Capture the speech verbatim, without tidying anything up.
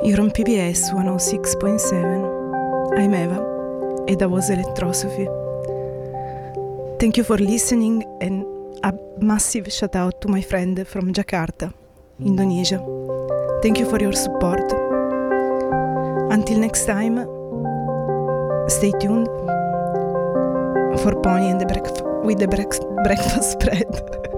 You're on P B S one oh six point seven. I'm Eva, and that was Electrosophy. Thank you for listening, and a massive shout out to my friend from Jakarta, Indonesia. Thank you for your support. Until next time, stay tuned for Pony and the breakf- with the break- breakfast spread.